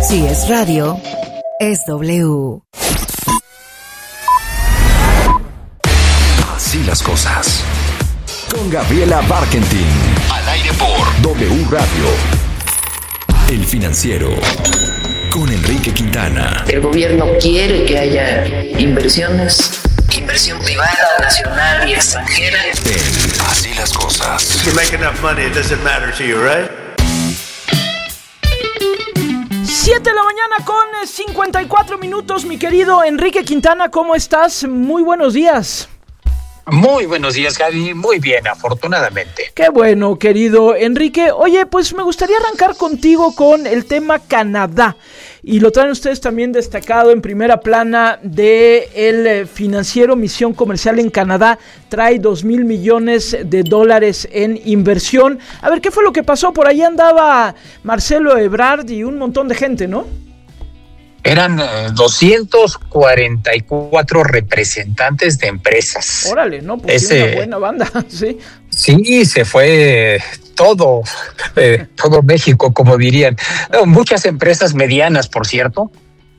Si es radio, es W. Así las cosas. Con Gabriela Barkentin. Al aire por W Radio. El Financiero. Con Enrique Quintana. El gobierno quiere que haya inversiones, inversión privada, nacional y extranjera. Así las cosas. If you make enough money, it doesn't matter to you, right? 7 de la mañana con 54 minutos, mi querido Enrique Quintana, ¿cómo estás? Muy buenos días. Muy buenos días, Gaby. Muy bien, afortunadamente. Qué bueno, querido Enrique. Oye, pues me gustaría arrancar contigo con el tema Canadá. Y lo traen ustedes también destacado en primera plana de El Financiero. Misión comercial en Canadá trae $2,000 millones en inversión. A ver, ¿qué fue lo que pasó? Por ahí andaba Marcelo Ebrard y un montón de gente, ¿no? Eran 244 representantes de empresas. Órale, ¿no? Pues una buena banda, sí. Sí, se fue todo México, como dirían. Muchas empresas medianas, por cierto,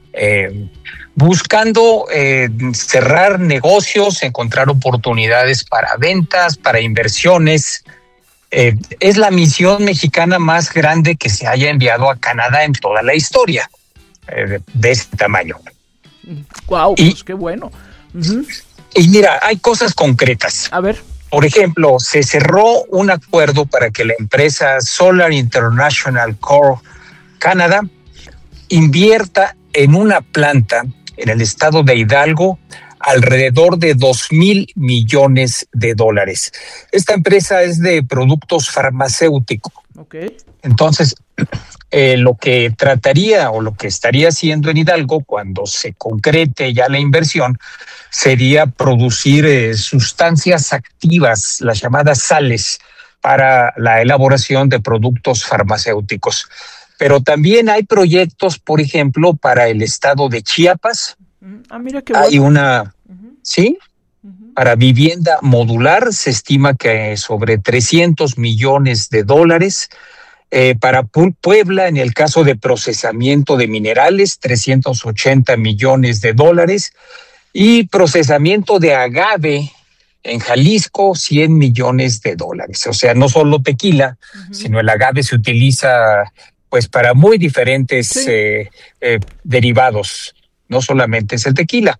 buscando cerrar negocios, encontrar oportunidades para ventas, para inversiones. Es la misión mexicana más grande que se haya enviado a Canadá en toda la historia. De ese tamaño. Wow, pues qué bueno. Uh-huh. Y mira, hay cosas concretas. A ver. Por ejemplo, se cerró un acuerdo para que la empresa Solar International Corp Canadá invierta en una planta en el estado de Hidalgo alrededor de $2,000 millones. Esta empresa es de productos farmacéuticos. Okay. Entonces, lo que trataría o lo que estaría haciendo en Hidalgo cuando se concrete ya la inversión sería producir sustancias activas, las llamadas sales, para la elaboración de productos farmacéuticos. Pero también hay proyectos, por ejemplo, para el estado de Chiapas. Mira qué bueno. Hay una, ¿sí? Para vivienda modular se estima que sobre $300 millones. Para Puebla, en el caso de procesamiento de minerales, $380 millones. Y procesamiento de agave en Jalisco, $100 millones. O sea, no solo tequila, sino el agave se utiliza pues para muy diferentes derivados. No solamente es el tequila.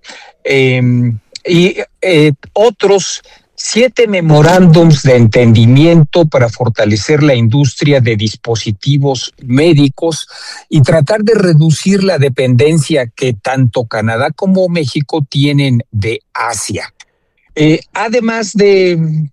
Otros 7 memorándums de entendimiento para fortalecer la industria de dispositivos médicos y tratar de reducir la dependencia que tanto Canadá como México tienen de Asia. Además de,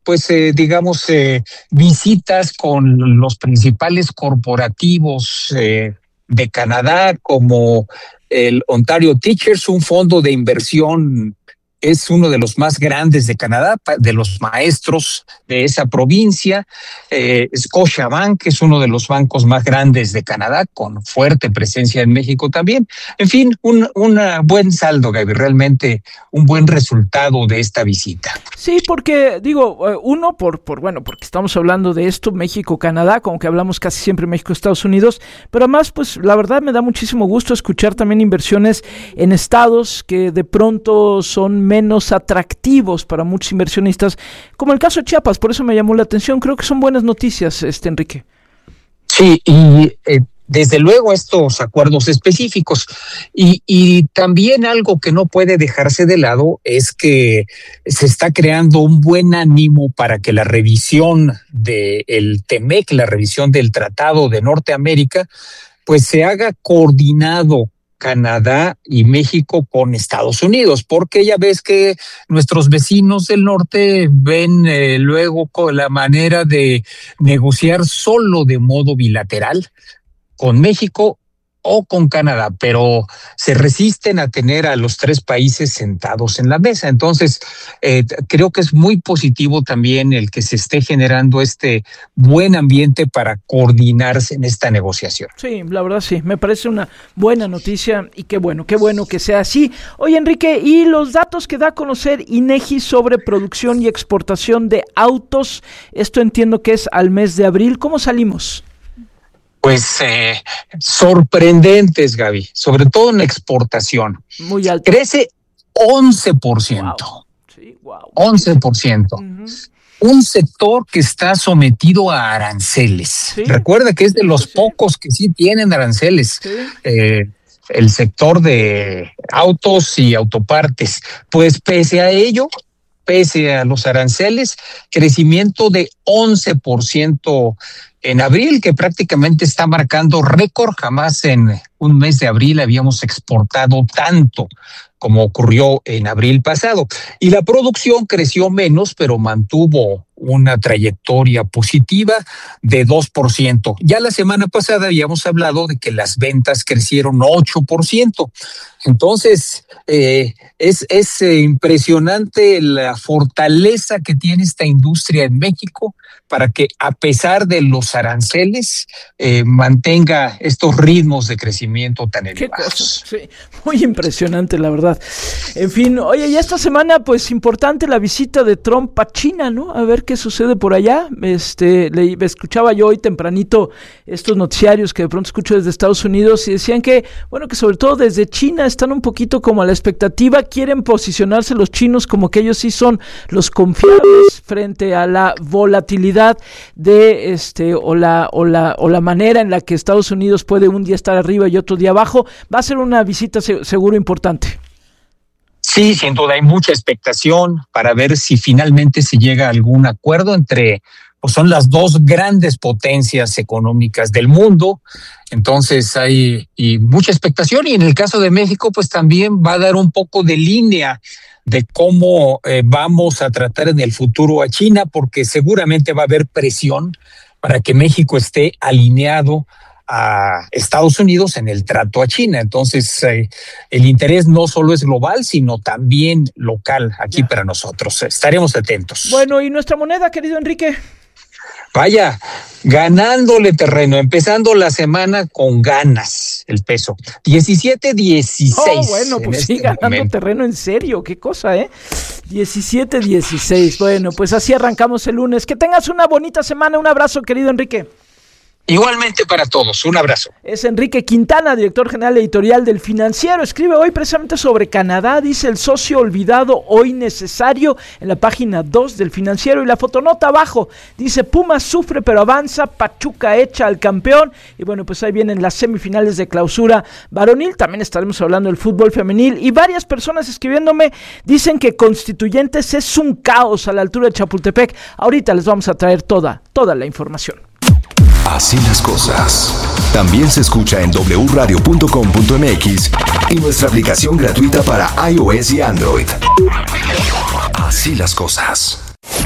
visitas con los principales corporativos de Canadá, como el Ontario Teachers, un fondo de inversión. Es uno de los más grandes de Canadá, de los maestros de esa provincia. Scotiabank es uno de los bancos más grandes de Canadá, con fuerte presencia en México también. En fin, un buen saldo, Gaby, realmente un buen resultado de esta visita. Sí, porque porque estamos hablando de esto, México-Canadá, como que hablamos casi siempre México-Estados Unidos, pero además, pues la verdad me da muchísimo gusto escuchar también inversiones en estados que de pronto son menos atractivos para muchos inversionistas, como el caso de Chiapas. Por eso me llamó la atención. Creo que son buenas noticias, Enrique. Sí, y desde luego estos acuerdos específicos. Y también algo que no puede dejarse de lado es que se está creando un buen ánimo para que la revisión del TEMEC, la revisión del Tratado de Norteamérica, pues se haga coordinado Canadá y México con Estados Unidos, porque ya ves que nuestros vecinos del norte ven luego con la manera de negociar solo de modo bilateral con México o con Canadá, pero se resisten a tener a los 3 países sentados en la mesa. Entonces, creo que es muy positivo también el que se esté generando este buen ambiente para coordinarse en esta negociación. Sí, la verdad sí, me parece una buena noticia y qué bueno que sea así. Oye, Enrique, y los datos que da a conocer INEGI sobre producción y exportación de autos, esto entiendo que es al mes de abril, ¿cómo salimos? pues sorprendentes, Gaby, sobre todo en exportación. Muy alto. Crece 11%. Wow. Sí, wow. 11%. Uh-huh. Un sector que está sometido a aranceles. ¿Sí? Recuerda que es de los pocos que sí tienen aranceles. Sí. El sector de autos y autopartes. Pues pese a ello, pese a los aranceles, crecimiento de 11% en abril, que prácticamente está marcando récord. Jamás en un mes de abril habíamos exportado tanto como ocurrió en abril pasado. Y la producción creció menos, pero mantuvo una trayectoria positiva de 2%. Ya la semana pasada habíamos hablado de que las ventas crecieron 8%. Entonces, es impresionante la fortaleza que tiene esta industria en México para que, a pesar de los aranceles, mantenga estos ritmos de crecimiento tan elevados. Sí, muy impresionante, la verdad. En fin, oye, ya esta semana, pues, importante la visita de Trump a China, ¿no? A ver qué sucede por allá. Escuchaba yo hoy tempranito estos noticiarios que de pronto escucho desde Estados Unidos y decían que, bueno, que sobre todo desde China están un poquito como a la expectativa, quieren posicionarse los chinos como que ellos sí son los confiables frente a la volatilidad de o la manera en la que Estados Unidos puede un día estar arriba y otro día abajo. Va a ser una visita seguro importante. Sí, sin duda hay mucha expectación para ver si finalmente se llega a algún acuerdo entre, pues son las dos grandes potencias económicas del mundo. Entonces hay mucha expectación, y en el caso de México pues también va a dar un poco de línea de cómo vamos a tratar en el futuro a China, porque seguramente va a haber presión para que México esté alineado a Estados Unidos en el trato a China. Entonces el interés no solo es global, sino también local aquí para nosotros. Estaremos atentos. Bueno, ¿y nuestra moneda, querido Enrique? Vaya, ganándole terreno, empezando la semana con ganas el peso. 17.16. Oh, bueno, pues sí, ganando terreno en serio, qué cosa, 17.16. Bueno, pues así arrancamos el lunes. Que tengas una bonita semana. Un abrazo, querido Enrique. Igualmente para todos, un abrazo. Es Enrique Quintana, director general editorial del Financiero. Escribe hoy precisamente sobre Canadá, dice: el socio olvidado hoy necesario, en la página 2 del Financiero. Y la fotonota abajo dice: Pumas sufre pero avanza, Pachuca echa al campeón. Y bueno, pues ahí vienen las semifinales de clausura varonil. También estaremos hablando del fútbol femenil. Y varias personas escribiéndome dicen que Constituyentes es un caos a la altura de Chapultepec. Ahorita les vamos a traer toda la información. Así las cosas. También se escucha en wradio.com.mx y nuestra aplicación gratuita para iOS y Android. Así las cosas.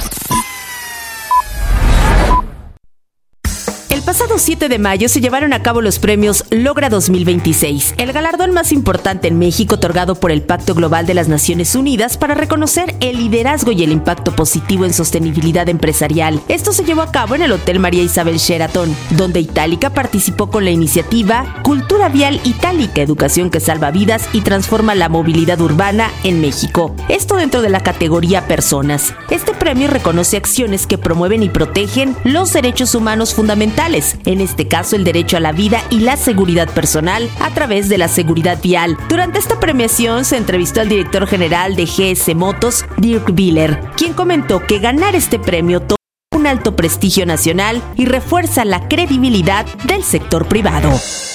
El pasado 7 de mayo se llevaron a cabo los premios Logra 2026, el galardón más importante en México otorgado por el Pacto Global de las Naciones Unidas para reconocer el liderazgo y el impacto positivo en sostenibilidad empresarial. Esto se llevó a cabo en el Hotel María Isabel Sheraton, donde Itálica participó con la iniciativa Cultura Vial Itálica, educación que salva vidas y transforma la movilidad urbana en México. Esto dentro de la categoría Personas. Este premio reconoce acciones que promueven y protegen los derechos humanos fundamentales, en este caso el derecho a la vida y la seguridad personal a través de la seguridad vial. Durante esta premiación se entrevistó al director general de GS Motos, Dirk Biller, quien comentó que ganar este premio toma un alto prestigio nacional y refuerza la credibilidad del sector privado.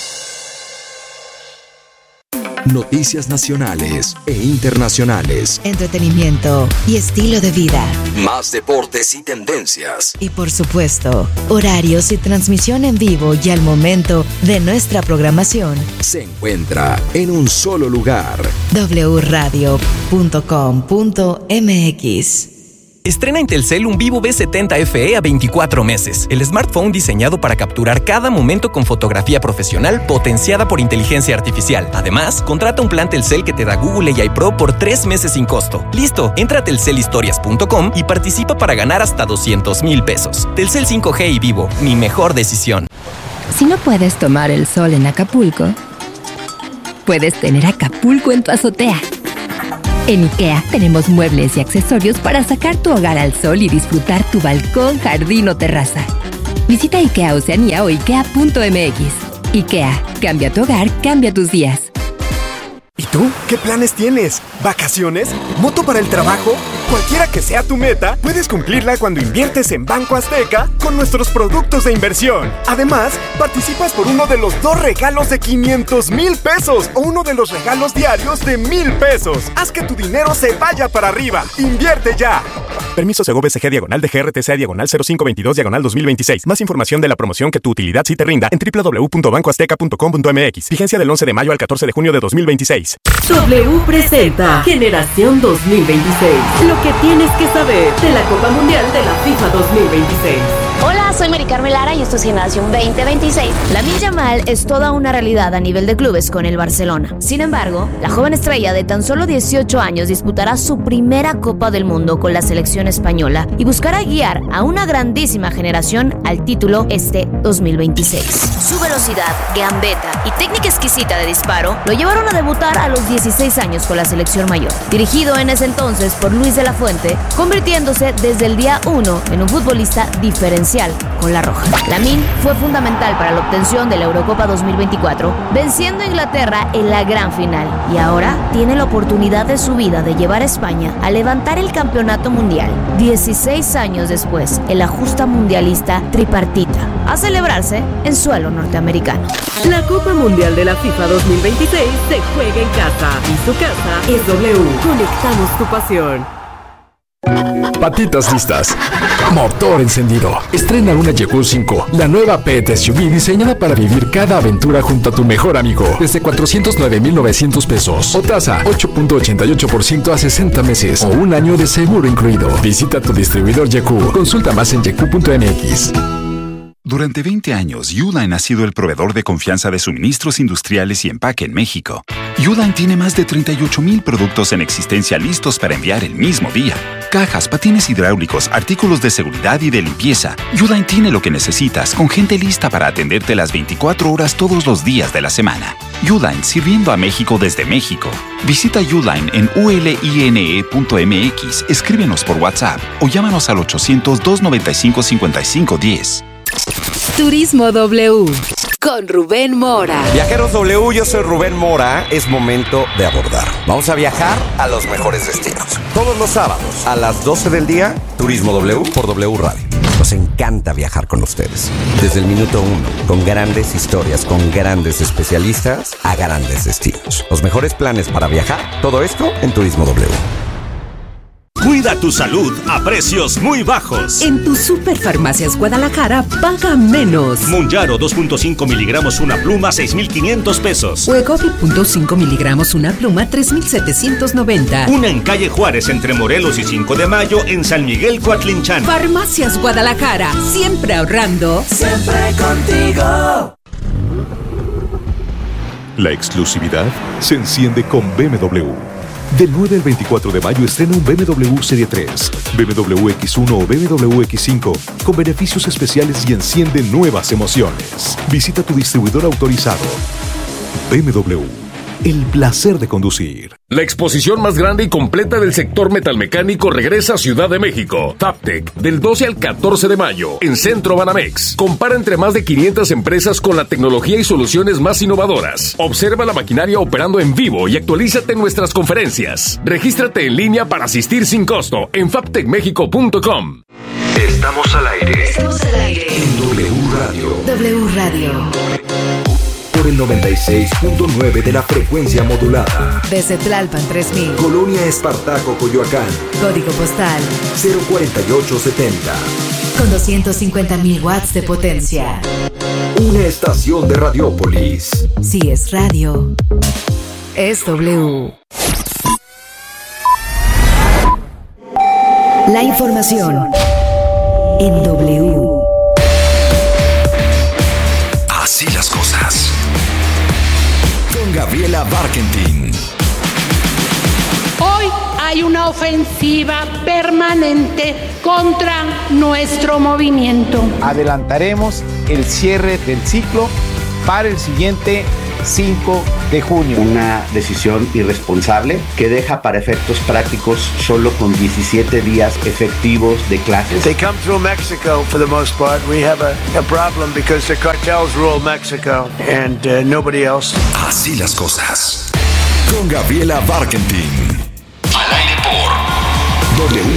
Noticias nacionales e internacionales. Entretenimiento y estilo de vida. Más deportes y tendencias. Y por supuesto, horarios y transmisión en vivo y al momento de nuestra programación. Se encuentra en un solo lugar. wradio.com.mx. Estrena en Telcel un Vivo V70 FE a 24 meses. El smartphone diseñado para capturar cada momento con fotografía profesional potenciada por inteligencia artificial. Además, contrata un plan Telcel que te da Google AI Pro por 3 meses sin costo. ¡Listo! Entra a telcelhistorias.com y participa para ganar hasta 200,000 pesos. Telcel 5G y Vivo, mi mejor decisión. Si no puedes tomar el sol en Acapulco, puedes tener Acapulco en tu azotea. En IKEA tenemos muebles y accesorios para sacar tu hogar al sol y disfrutar tu balcón, jardín o terraza. Visita IKEA Oceanía o ikea.mx. IKEA, cambia tu hogar, cambia tus días. ¿Y tú? ¿Qué planes tienes? ¿Vacaciones? ¿Moto para el trabajo? Cualquiera que sea tu meta, puedes cumplirla cuando inviertes en Banco Azteca con nuestros productos de inversión. Además, participas por uno de los 2 regalos de 500,000 pesos o uno de los regalos diarios de 1,000 pesos. Haz que tu dinero se vaya para arriba. ¡Invierte ya! Permiso Segov SG /DGRTC/0522/2026. Más información de la promoción que tu utilidad sí te rinda en www.bancoazteca.com.mx. Vigencia del 11 de mayo al 14 de junio de 2026. W presenta Generación 2026. Lo que tienes que saber de la Copa Mundial de la FIFA 2026. Hola, soy Mari Carmen Lara y esto es Generación 2026. Lamine Yamal es toda una realidad a nivel de clubes con el Barcelona. Sin embargo, la joven estrella de tan solo 18 años disputará su primera Copa del Mundo con la selección española y buscará guiar a una grandísima generación al título este 2026. Su velocidad, gambeta y técnica exquisita de disparo lo llevaron a debutar a los 16 años con la selección mayor. Dirigido en ese entonces por Luis de la Fuente, convirtiéndose desde el día 1 en un futbolista diferencial con la roja. Lamine fue fundamental para la obtención de la Eurocopa 2024, venciendo a Inglaterra en la gran final, y ahora tiene la oportunidad de su vida de llevar a España a levantar el campeonato mundial. 16 años después, en la justa mundialista tripartita, a celebrarse en suelo norteamericano. La Copa Mundial de la FIFA 2026 se juega en casa y su casa es W. Conectamos tu pasión. Patitas listas, motor encendido. Estrena una Yeku 5, la nueva pet SUV diseñada para vivir cada aventura junto a tu mejor amigo. Desde 409,900 pesos o tasa 8.88% a 60 meses o un año de seguro incluido. Visita tu distribuidor Yeku. Consulta más en yeku.mx. Durante 20 años, Uline ha sido el proveedor de confianza de suministros industriales y empaque en México. Uline tiene más de 38,000 productos en existencia listos para enviar el mismo día. Cajas, patines hidráulicos, artículos de seguridad y de limpieza. Uline tiene lo que necesitas, con gente lista para atenderte las 24 horas todos los días de la semana. Uline, sirviendo a México desde México. Visita Uline en uline.mx, escríbenos por WhatsApp o llámanos al 800-295-5510. Turismo W con Rubén Mora. Viajeros W, yo soy Rubén Mora. Es momento de abordar. Vamos a viajar a los mejores destinos. Todos los sábados a las 12 del día, Turismo W por W Radio. Nos encanta viajar con ustedes. Desde el minuto 1, con grandes historias, con grandes especialistas a grandes destinos. Los mejores planes para viajar, todo esto en Turismo W. Cuida tu salud a precios muy bajos. En tu Superfarmacias Guadalajara, paga menos. Monjaro 2.5 miligramos una pluma, 6,500 pesos. Wegovy 0.5 miligramos una pluma, 3,790. Una en calle Juárez, entre Morelos y 5 de Mayo, en San Miguel, Coatlinchan. Farmacias Guadalajara, siempre ahorrando. Siempre contigo. La exclusividad se enciende con BMW. Del 9 al 24 de mayo estrena un BMW Serie 3, BMW X1 o BMW X5 con beneficios especiales y enciende nuevas emociones. Visita tu distribuidor autorizado. BMW, el placer de conducir. La exposición más grande y completa del sector metalmecánico regresa a Ciudad de México. Fabtech, del 12 al 14 de mayo, en Centro Banamex. Compara entre más de 500 empresas con la tecnología y soluciones más innovadoras. Observa la maquinaria operando en vivo y actualízate en nuestras conferencias. Regístrate en línea para asistir sin costo en fabtechmexico.com. Estamos al aire. Estamos al aire. En W Radio. W Radio. Por el 96.9 de la frecuencia modulada. Desde Tlalpan 3000. Colonia Espartaco, Coyoacán. Código postal 04870. Con 250,000 watts de potencia. Una estación de Radiópolis. Si es radio, es W. La información en W. Así las cosas. Con Gabriela Barkentin. Hoy hay una ofensiva permanente contra nuestro movimiento. Adelantaremos el cierre del ciclo para el siguiente 5 de junio. Una decisión irresponsable que deja para efectos prácticos solo con 17 días efectivos de clases. They come through Mexico for the most part. We have a problem because the cartels rule Mexico and nobody else. Así las cosas. Con Gabriela Barkentin. Al aire por W.